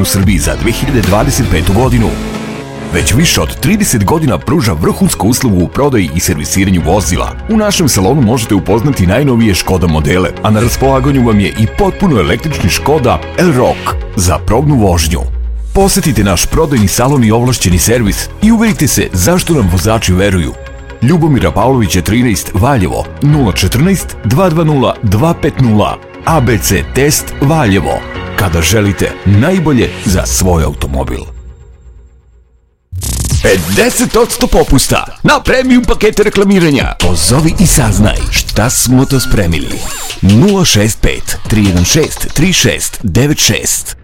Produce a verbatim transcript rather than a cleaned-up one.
u Srbiji za dve hiljade dvadeset petu godinu. Već više od trideset godina pruža vrhunsku uslugu u prodaji i servisiranju vozila. U našem salonu možete upoznati najnovije Škoda modele, a na raspolaganju vam je i potpuno električni Škoda Elroq za probnu vožnju. Posetite naš prodajni salon i ovlašćeni servis i uverite se zašto nam vozači veruju. Ljubomira Pavlovića trinaest, Valjevo, nula četrnaest, dva dva nula, dva pet nula. A B C Test Valjevo. Kada želite najbolje za svoj automobil. pedeset posto popusta na premium pakete reklamiranja. Pozovi i saznaj šta smo to spremili. nula šest pet, tri jedan šest, tri šest devet šest.